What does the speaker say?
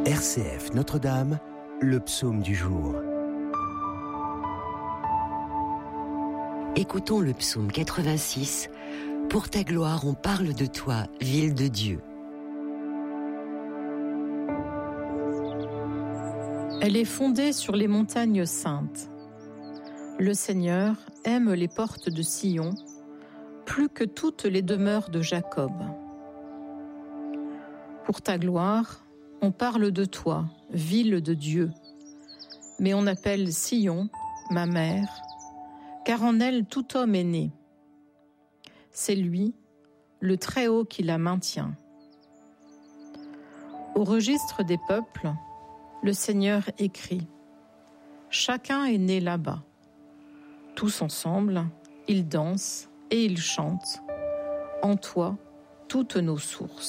RCF Notre-Dame, le psaume du jour. Écoutons le psaume 86. Pour ta gloire, on parle de toi, ville de Dieu. Elle est fondée sur les montagnes saintes. Le Seigneur aime les portes de Sion, plus que toutes les demeures de Jacob. Pour ta gloire, on parle de toi, ville de Dieu, mais on appelle Sion, ma mère, car en elle tout homme est né. C'est lui, le Très-Haut, qui la maintient. Au registre des peuples, le Seigneur écrit « Chacun est né là-bas. Tous ensemble, ils dansent et ils chantent. En toi, toutes nos sources. »